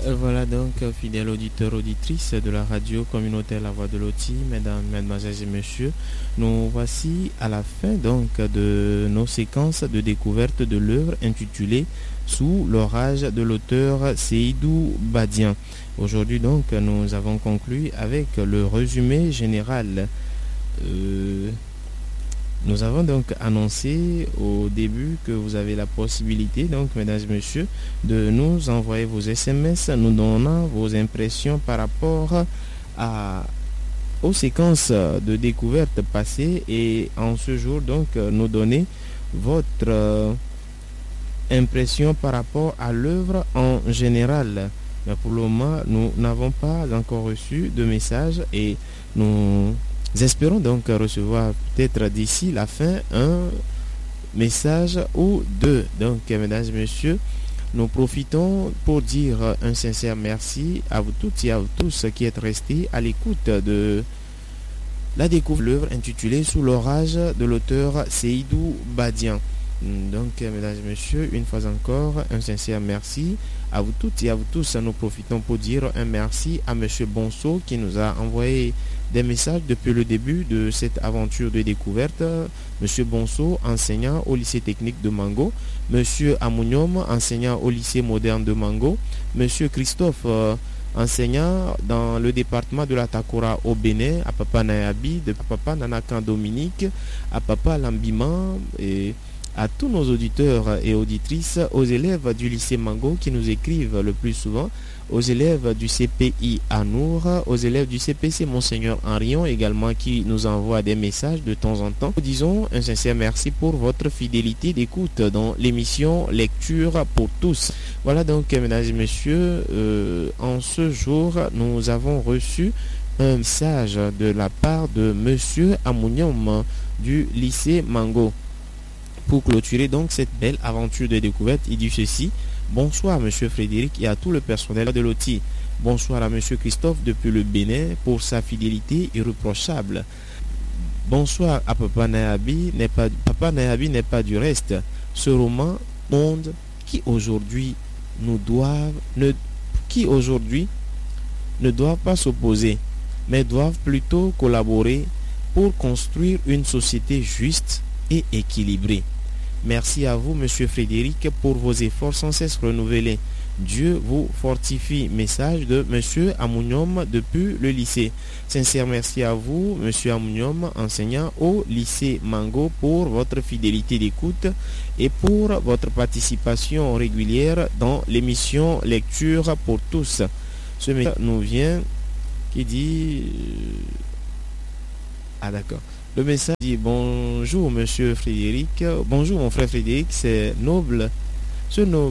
Voilà donc, fidèles auditeurs, auditrices de la radio communautaire La Voix de Loti, mesdames, mesdemoiselles et messieurs, nous voici à la fin donc de nos séquences de découverte de l'œuvre intitulée Sous l'orage de l'auteur Seydou Badian. Aujourd'hui donc, nous avons conclu avec le résumé général. Nous avons donc annoncé au début que vous avez la possibilité, donc mesdames et messieurs, de nous envoyer vos SMS, nous donnant vos impressions par rapport aux séquences de découverte passées et en ce jour donc nous donner votre impression par rapport à l'œuvre en général. Mais pour le moment, nous n'avons pas encore reçu de message et nous espérons donc recevoir peut-être d'ici la fin un message ou deux. Donc, mesdames et messieurs, nous profitons pour dire un sincère merci à vous toutes et à vous tous qui êtes restés à l'écoute de la découverte de l'œuvre intitulée Sous l'orage de l'auteur Seydou Badian. Donc, mesdames et messieurs, une fois encore, un sincère merci à vous toutes et à vous tous. Nous profitons pour dire un merci à M. Bonso qui nous a envoyé des messages depuis le début de cette aventure de découverte. M. Bonso, enseignant au lycée technique de Mango. M. Amouniom, enseignant au lycée moderne de Mango. M. Christophe, enseignant dans le département de la Takora au Bénin, à Papa Nayabi, de Papa Nanakan Dominique, à Papa Lambiman et à tous nos auditeurs et auditrices, aux élèves du lycée Mango qui nous écrivent le plus souvent, aux élèves du CPI Anour, aux élèves du CPC Monseigneur Henrion également qui nous envoient des messages de temps en temps. Nous disons un sincère merci pour votre fidélité d'écoute dans l'émission Lecture pour tous. Voilà donc, mesdames et messieurs, en ce jour, nous avons reçu un message de la part de Monsieur Amouniom du lycée Mango. Pour clôturer donc cette belle aventure de découverte, il dit ceci: bonsoir Monsieur Frédéric et à tout le personnel de l'OTI. Bonsoir à Monsieur Christophe depuis le Bénin pour sa fidélité irréprochable. Bonsoir à Papa Nayabi n'est pas du reste. Ce roman monde qui aujourd'hui ne doivent pas s'opposer, mais doivent plutôt collaborer pour construire une société juste et équilibrée. Merci à vous, Monsieur Frédéric, pour vos efforts sans cesse renouvelés. Dieu vous fortifie. Message de Monsieur Amouniom depuis le lycée. Sincère merci à vous, Monsieur Amouniom, enseignant au lycée Mango, pour votre fidélité d'écoute et pour votre participation régulière dans l'émission Lecture pour tous. Ce message nous vient qui dit... Ah d'accord. Le message dit: bonjour Monsieur Frédéric, bonjour mon frère Frédéric, c'est noble, ce noble.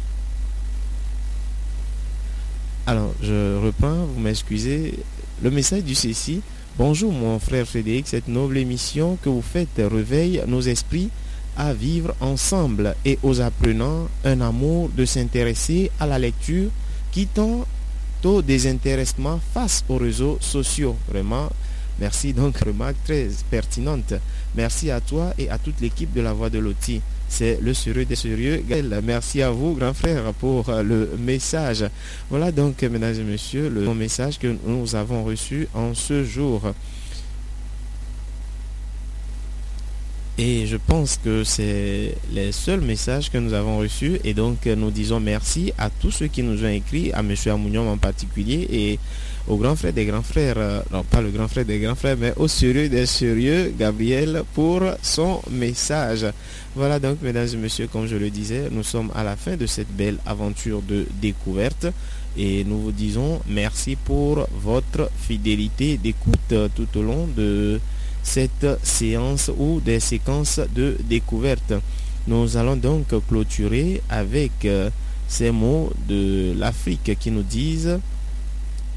Alors je reprends, vous m'excusez. Le message dit ceci: bonjour mon frère Frédéric, cette noble émission que vous faites réveille nos esprits à vivre ensemble et aux apprenants un amour de s'intéresser à la lecture qui tend au désintéressement face aux réseaux sociaux. Vraiment. Merci donc, remarque très pertinente. Merci à toi et à toute l'équipe de la Voix de Loti. C'est le sérieux des sérieux. Merci à vous, grand frère, pour le message. Voilà donc, mesdames et messieurs, le message que nous avons reçu en ce jour. Et je pense que c'est les seuls messages que nous avons reçus. Et donc, nous disons merci à tous ceux qui nous ont écrit, à M. Amouniom en particulier, et au grand frère des grands frères, non pas le grand frère des grands frères, mais au sérieux des sérieux, Gabriel, pour son message. Voilà donc, mesdames et messieurs, comme je le disais, nous sommes à la fin de cette belle aventure de découverte. Et nous vous disons merci pour votre fidélité d'écoute tout au long de cette séance ou des séquences de découverte. Nous allons donc clôturer avec ces mots de l'Afrique qui nous disent: